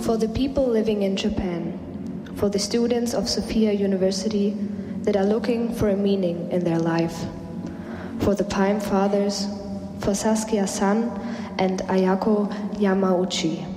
For the people living in Japan, for the students of Sophia University that are looking for a meaning in their life, for the Pine Fathers, for Saskia San and Ayako Yamauchi.